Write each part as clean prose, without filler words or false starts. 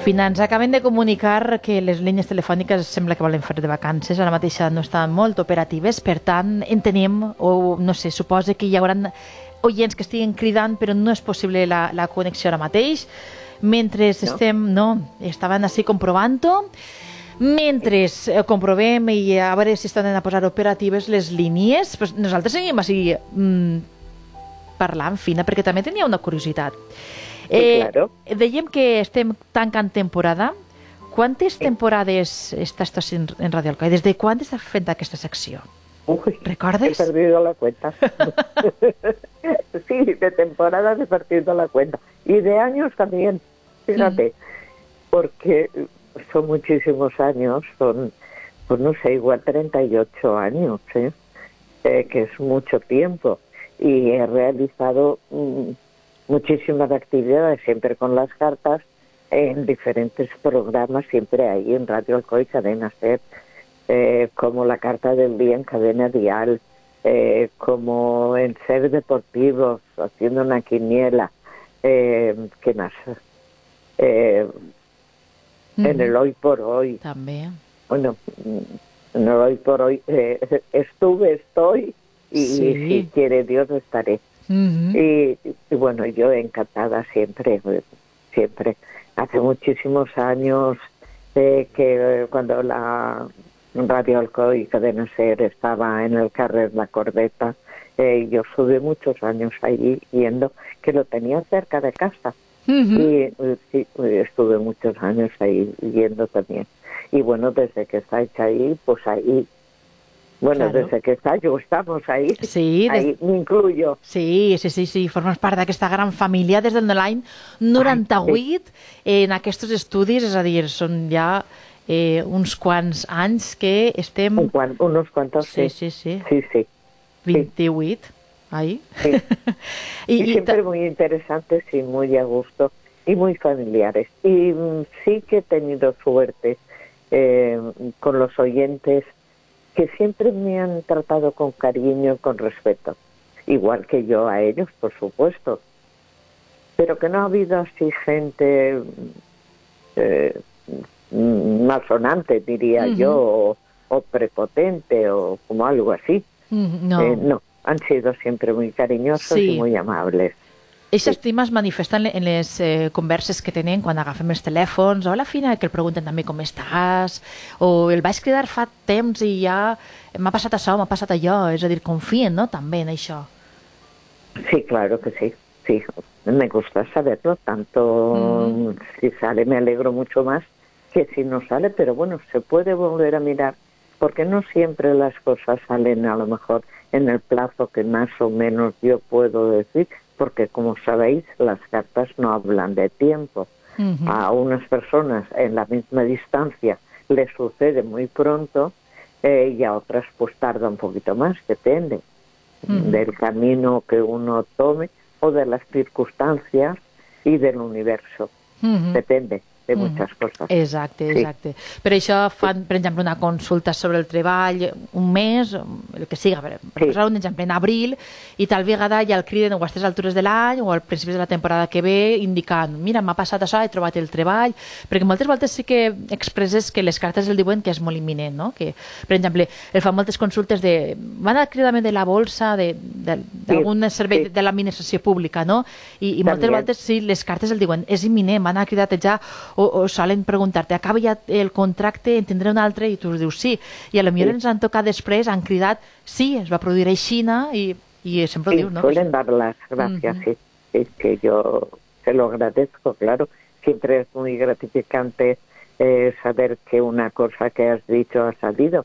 Fina, ens acaben de comunicar que les línies telefòniques sembla que volen fer de vacances, ara mateix no estan molt operatives, per tant entenem, o no sé, suposa que hi haurà oients que estiguin cridant, però no és possible la connexió ara mateix. Mentre estaven així comprovant-ho, mentre comprovem i a veure si estan a posar operatives les línies, pues nosaltres seguim així parlant, Fina, perquè també tenia una curiositat. Claro. Dèiem que estem tancant temporada. Quantes temporades estàs en Radio Alcoi? Des de quan estàs fent aquesta secció? ¿Recordes? He perdido la cuenta. Sí, de temporadas he perdido la cuenta. Y de años también, fíjate, porque son muchísimos años, son, pues no sé, igual 38 años, que es mucho tiempo. Y he realizado muchísimas actividades, siempre con las cartas, en diferentes programas, siempre ahí en Radio Alcoi, Cadena SER, como la Carta del Día en Cadena Dial, como en SER Deportivos, haciendo una quiniela, ¿qué más? En el Hoy por Hoy. También. Bueno, en el Hoy por Hoy estoy, y si quiere Dios estaré. Y bueno, yo encantada siempre. Hace muchísimos años que cuando la Radio Alcoi Cadena SER estaba en el carrer La Cordeta, yo estuve muchos años ahí yendo, que lo tenía cerca de casa. Y sí, estuve muchos años ahí yendo también. Y bueno, desde que está hecha ahí, pues ahí. Bueno, claro. Desde que estamos ahí, sí, ahí me incluyo. Sí, formes part d'aquesta gran família des de l'any 98 en aquests estudis, és a dir, són ja uns quants anys que estem... Unos cuantos, sí. 28, ahí. Sí. y siempre muy interesantes y muy a gusto y muy familiares. Y sí que he tenido suerte con los oyentes, que siempre me han tratado con cariño y con respeto, igual que yo a ellos, por supuesto, pero que no ha habido así gente malsonante, diría yo, o prepotente, o como algo así. No, han sido siempre muy cariñosos y muy amables. Aquesta estima es manifesta en les converses que tenen quan agafem els telèfons. Hola, Fina, que el pregunten també com estàs, o el vaig cridar fa temps i ja m'ha passat això, m'ha passat allò. És a dir, confien, ¿no?, també en això. Sí, claro que sí. Me gusta saberlo, tanto si sale me alegro mucho más que si no sale, pero bueno, se puede volver a mirar, porque no siempre las cosas salen a lo mejor en el plazo que más o menos yo puedo decir, porque como sabéis, las cartas no hablan de tiempo. A unas personas en la misma distancia les sucede muy pronto y a otras pues tarda un poquito más, depende del camino que uno tome o de las circunstancias y del universo. Depende de muchas cosas. Exacte. Per això fan, per exemple, una consulta sobre el treball un mes, el que siga, per posar un exemple, en abril, i tal vegada ja el criden o a aquestes altures de l'any o al principi de la temporada que ve, indicant, mira, m'ha passat això, he trobat el treball, perquè moltes voltes sí que expresses que les cartes el diuen que és molt imminent, no? Que, per exemple, el fan moltes consultes de, van al cridament de la bolsa, d'algun servei de l'administració pública, no? I moltes voltes sí, les cartes el diuen, és imminent, van a cridar ja, o solen preguntar-te, acaba ja el contracte, en tindré un altre, i tu dius sí, i a lo millor ens han tocat després, han cridat, sí, es va produir a Xina, i sempre ho dius, ¿no? Suelen dar las gracias, sí, es que yo se lo agradezco, claro, siempre es muy gratificante saber que una cosa que has dicho ha salido,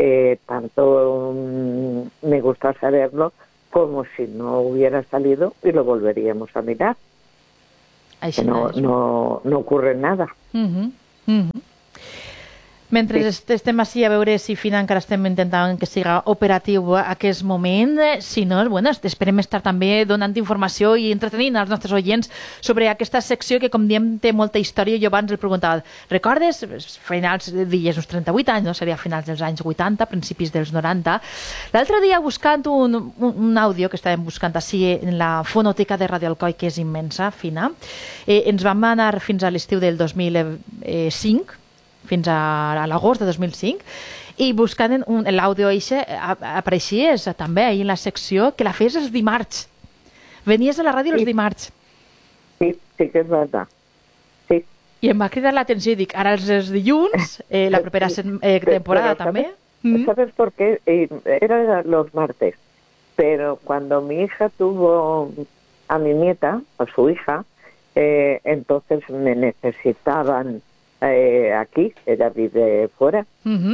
tanto me gusta saberlo como si no hubiera salido y lo volveríamos a mirar. No ocurre nada. Mentre estem així a veure si Fina encara estem intentant que siga operatiu aquest moment, si no, bueno, esperem estar també donant informació i entretenint als nostres oients sobre aquesta secció que, com diem, té molta història. Jo abans el preguntava, recordes? Finals, dies uns 38 anys, no? Seria a finals dels anys 80, principis dels 90. L'altre dia, buscant un àudio que estàvem buscant així en la fonoteca de Radio Alcoi, que és immensa, Fina, ens vam anar fins a l'estiu del 2005, fins a l'agost de 2005, i buscant l'àudio apareixies també ahir en la secció que la fes els dimarts. Venies a la ràdio els dimarts. Sí, sí que és veritat. Sí. I em va cridar l'atenció i dic, ara els dilluns, la propera temporada també. ¿Sabes por qué? Era los martes, pero cuando mi hija tuvo a mi nieta, a su hija, entonces me necesitaban aquí, ella vive fuera,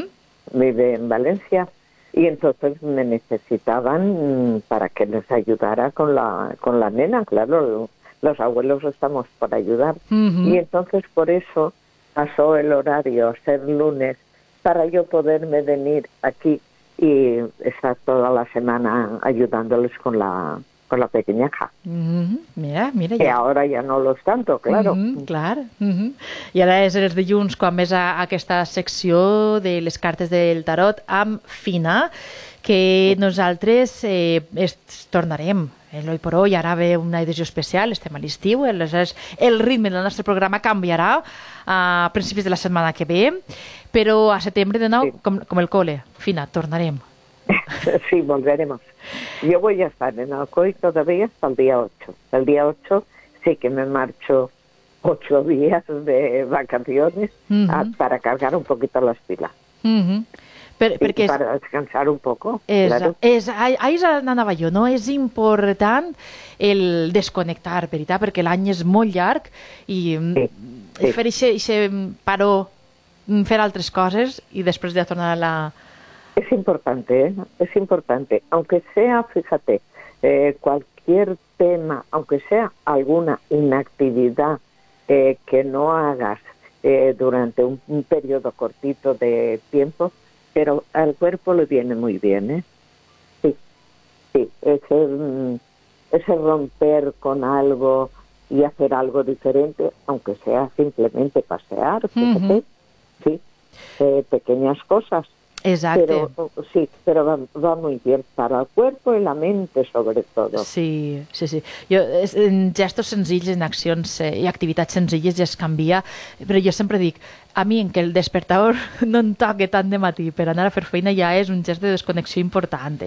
vive en Valencia, y entonces me necesitaban para que les ayudara con la nena, claro, los abuelos estamos para ayudar, y entonces por eso pasó el horario a ser lunes para yo poderme venir aquí y estar toda la semana ayudándoles con la pequeñaja. Mira, que ja. ahora ya no lo es tanto, claro. Clar. I ara és els dilluns quan més a aquesta secció de les cartes del tarot amb Fina, que nosaltres tornarem. L'Oi por Hoy ara ve una edició especial, estem a l'estiu, aleshores el ritme del nostre programa canviarà a principis de la setmana que ve, però a setembre de nou, com el cole, Fina, tornarem. Sí, volveremos. Yo voy a estar en Alcoy todavía hasta el día 8. El día 8 sí que me marcho 8 días de vacaciones para cargar un poquito las pilas. Perquè para descansar un poco. Claro. Ahí anava jo, no? És important el desconnectar, veritat? Perquè l'any és molt llarg i fer aquest paró, fer altres coses i després ja tornar a la... Es importante, es importante. Aunque sea, fíjate, cualquier tema, aunque sea alguna inactividad que no hagas durante un periodo cortito de tiempo, pero al cuerpo le viene muy bien, ¿eh? Sí, ese romper con algo y hacer algo diferente, aunque sea simplemente pasear, fíjate, sí, pequeñas cosas. Exacte. Pero va muy bien para el cuerpo y la mente, sobre todo. Sí. En gestos senzills, en accions i activitats senzilles ja es canvia, però jo sempre dic, a mi en què el despertador no em toque tant de matí per anar a fer feina ja és un gest de desconnexió important.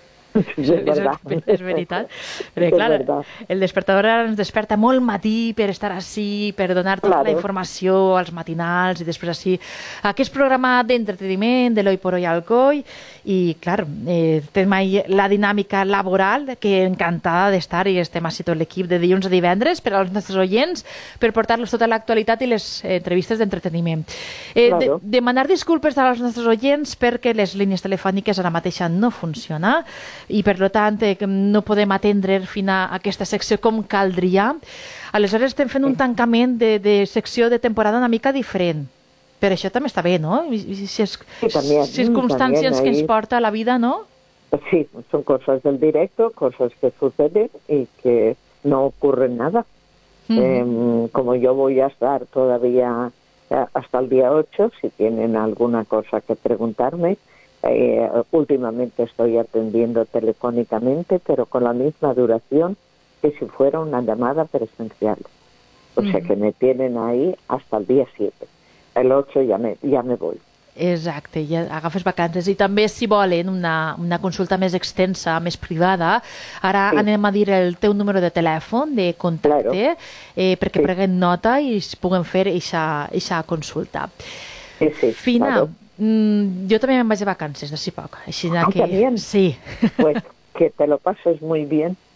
És veritat. Perquè, clar, el despertador ara ens desperta molt matí per estar així, per donar tota la informació als matinals i després així aquest programa d'entreteniment de l'Oi por Hoy Alcoi i, clar, tenim la dinàmica laboral que encantada d'estar i estem així tot l'equip de dilluns a divendres per als nostres oients per portar-los tota l'actualitat i les entrevistes d'entreteniment. Demanar disculpes als nostres oients perquè les línies telefòniques ara mateixa no funcionen i per tant no podem atendre fins a aquesta secció com caldria. Aleshores estem fent un tancament de secció de temporada una mica diferent. Però això també està bé, no? Circunstàncies que ens porta la vida, ¿no? Sí, son cosas del directo, cosas que suceden y que no ocurren nada. Como yo voy a estar todavía hasta el día 8, si tienen alguna cosa que preguntarme, últimamente estoy atendiendo telefónicamente, pero con la misma duración que si fuera una llamada presencial. O sea que me tienen ahí hasta el día 7. El 8 ya me voy. Exacte, ja agafes vacances. I també, si volen una consulta més extensa, més privada, ara anem a dir el teu número de telèfon, de contacte, perquè prenguin nota i es puguen fer eixa consulta. Fina, yo también me vaig de vacances, d'ací poc. Així que... ¿También? Sí. Pues que te lo pases muy bien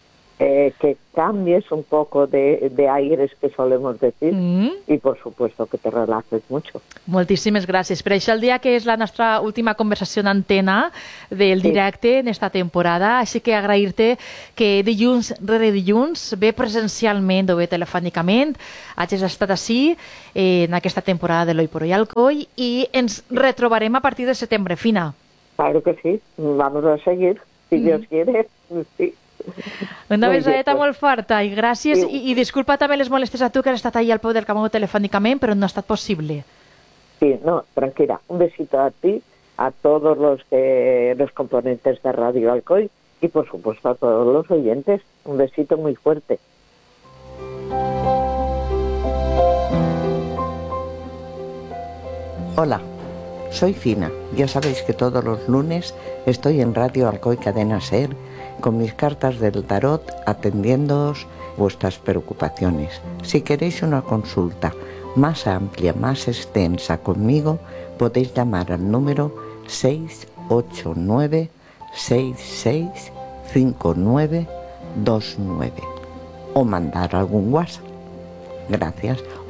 que cambies un poco de aires que solemos decir y por supuesto que te relajes mucho. Moltíssimes gràcies. Per això el dia que és la nostra última conversació en antena del directe en esta temporada, així que agrair-te que dilluns rere dilluns, bé presencialment o bé telefònicament, hagis estat així en aquesta temporada de l'Hoy por Hoy Alcoi i ens retrobarem a partir de setembre, Fina. Claro que sí, vamos a seguir, si Dios quiere, sí. Una besadeta molt forta i gràcies i disculpa també les molestes a tu que has estat ahí al peu del Camó telefònicament, però no ha estat possible. Sí, no, tranquila. Un besito a ti, a todos los componentes de Radio Alcoi y por supuesto a todos los oyentes. Un besito muy fuerte. Hola, soy Fina. Ya sabéis que todos los lunes estoy en Radio Alcoi Cadena SER con mis cartas del tarot atendiéndoos vuestras preocupaciones. Si queréis una consulta más amplia, más extensa conmigo, podéis llamar al número 689-665929 o mandar algún WhatsApp. Gracias.